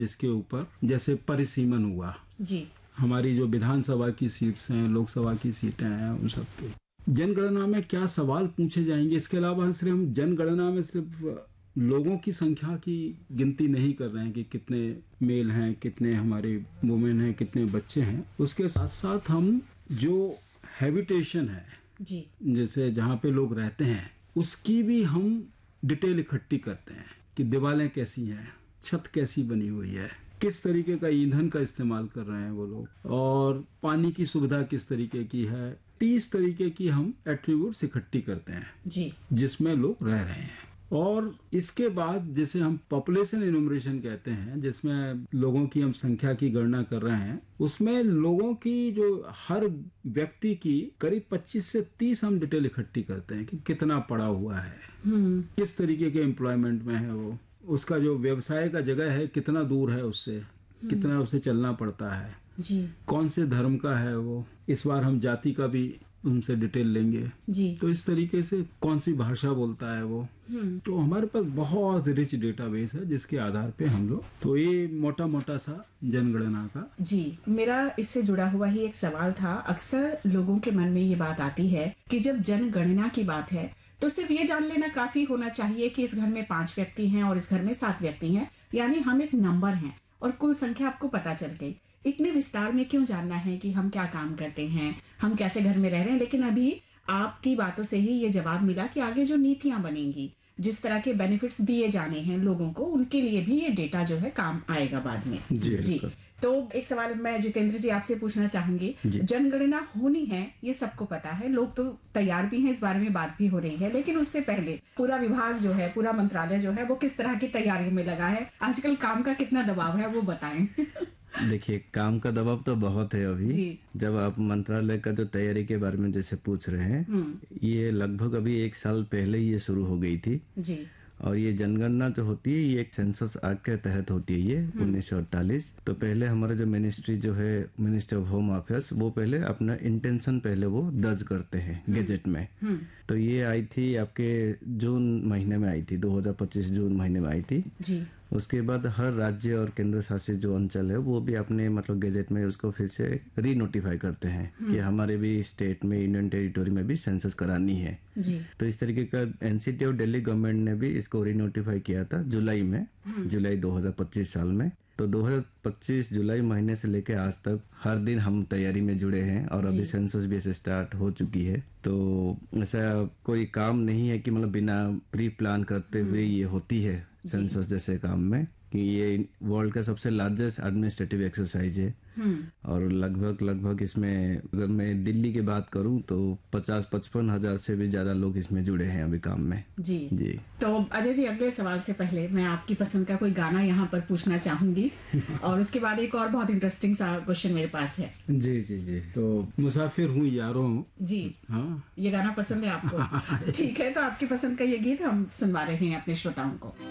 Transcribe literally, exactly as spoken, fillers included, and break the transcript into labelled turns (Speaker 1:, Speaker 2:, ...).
Speaker 1: इसके ऊपर जैसे परिसीमन हुआ
Speaker 2: जी,
Speaker 1: हमारी जो विधानसभा की सीट्स हैं, लोकसभा की सीटें हैं, उन सब पे जनगणना में क्या सवाल पूछे जाएंगे। इसके अलावा सिर्फ हम जनगणना में सिर्फ लोगों की संख्या की गिनती नहीं कर रहे हैं कि कितने मेल हैं, कितने हमारे वुमेन हैं, कितने बच्चे हैं। उसके साथ साथ हम जो हैबिटेशन है
Speaker 2: जी,
Speaker 1: जैसे जहाँ पे लोग रहते हैं उसकी भी हम डिटेल इकट्ठी करते हैं कि दीवारें कैसी हैं, छत कैसी बनी हुई है, किस तरीके का ईंधन का इस्तेमाल कर रहे हैं वो लोग, और पानी की सुविधा किस तरीके की है। तीस तरीके की हम एट्रीब्यूट्स इकट्ठी करते हैं
Speaker 2: जी,
Speaker 1: जिसमें लोग रह रहे हैं। और इसके बाद जैसे हम पॉपुलेशन इनुमरेशन कहते हैं, जिसमें लोगों की हम संख्या की गणना कर रहे हैं, उसमें लोगों की जो हर व्यक्ति की करीब पच्चीस से तीस हम डिटेल इकट्ठी करते हैं कि कितना पड़ा हुआ है, किस तरीके के एम्प्लॉयमेंट में है वो, उसका जो व्यवसाय का जगह है कितना दूर है उससे, कितना उसे चलना पड़ता है,
Speaker 2: जी,
Speaker 1: कौन से धर्म का है वो। इस बार हम जाति का भी उनसे डिटेल लेंगे
Speaker 2: जी,
Speaker 1: तो इस तरीके से कौन सी भाषा बोलता है वो। तो हमारे पास बहुत रिच डेटाबेस है जिसके आधार पे हम लोग, तो ये मोटा मोटा सा जनगणना का।
Speaker 2: जी, मेरा इससे जुड़ा हुआ ही एक सवाल था। अक्सर लोगों के मन में ये बात आती है कि जब जनगणना की बात है तो सिर्फ ये जान लेना काफी होना चाहिए कि इस घर में पांच व्यक्ति हैं और इस घर में सात व्यक्ति हैं, यानी हम एक नंबर हैं और कुल संख्या आपको पता चल गई। इतने विस्तार में क्यों जानना है कि हम क्या काम करते हैं, हम कैसे घर में रह रहे हैं। लेकिन अभी आपकी बातों से ही ये जवाब मिला कि आगे जो नीतियां बनेंगी, जिस तरह के बेनिफिट्स दिए जाने हैं लोगों को, उनके लिए भी ये डेटा जो है काम आएगा बाद में।
Speaker 1: जी,
Speaker 2: जी। तो एक सवाल मैं जितेंद्र जी आपसे पूछना चाहूंगी। जनगणना होनी है ये सबको पता है, लोग तो तैयार भी हैं, इस बारे में बात भी हो रही है, लेकिन उससे पहले पूरा विभाग जो है, पूरा मंत्रालय जो है वो किस तरह की तैयारियों में लगा है, आजकल काम का कितना दबाव है वो बताएं।
Speaker 3: देखिए, काम का दबाव तो बहुत है अभी
Speaker 2: जी।
Speaker 3: जब आप मंत्रालय का जो तैयारी के बारे में जैसे पूछ रहे हैं, ये लगभग अभी एक साल पहले ये शुरू हो गई थी
Speaker 2: जी,
Speaker 3: और ये जनगणना जो होती है ये एक सेंसस एक्ट के तहत होती है, ये उन्नीस सौ अड़तालीस। तो पहले हमारा जो मिनिस्ट्री जो है, मिनिस्ट्री ऑफ होम अफेयर्स, वो पहले अपना इंटेंशन पहले वो दर्ज करते हैं गैजेट में। तो ये आई थी आपके जून महीने में आई थी, दो हज़ार पच्चीस जून महीने में आई थी
Speaker 2: जी।
Speaker 3: उसके बाद हर राज्य और केंद्र शासित जो अंचल है वो भी अपने मतलब गैजेट में उसको फिर से री नोटिफाई करते हैं कि हमारे भी स्टेट में, यूनियन टेरिटोरी में भी सेंसस करानी है
Speaker 2: जी।
Speaker 3: तो इस तरीके का एनसीटी और दिल्ली गवर्नमेंट ने भी इसको री नोटिफाई किया था जुलाई में, जुलाई दो हज़ार पच्चीस साल में। तो दो हज़ार पच्चीस जुलाई महीने से लेकर आज तक हर दिन हम तैयारी में जुड़े हैं और अभी सेंसस भी ऐसे स्टार्ट हो चुकी है। तो ऐसा कोई काम नहीं है कि मतलब बिना प्री प्लान करते हुए ये होती है सेंसस जैसे काम में, कि ये वर्ल्ड का सबसे लार्जेस्ट एडमिनिस्ट्रेटिव एक्सरसाइज है और लगभग लगभग इसमें अगर मैं दिल्ली की बात करूं तो पचास पचपन हजार से भी ज्यादा लोग इसमें जुड़े हैं अभी काम में।
Speaker 2: जी
Speaker 3: जी।
Speaker 2: तो अजय जी, अगले सवाल से पहले मैं आपकी पसंद का कोई गाना यहाँ पर पूछना चाहूंगी और उसके बाद एक और बहुत इंटरेस्टिंग सा क्वेश्चन मेरे पास है।
Speaker 1: जी जी जी। तो मुसाफिर हूँ यारों।
Speaker 2: जी।
Speaker 1: हाँ,
Speaker 2: ये गाना पसंद है आपको? ठीक है, तो आपकी पसंद का ये गीत हम सुनवा रहे हैं अपने श्रोताओं को।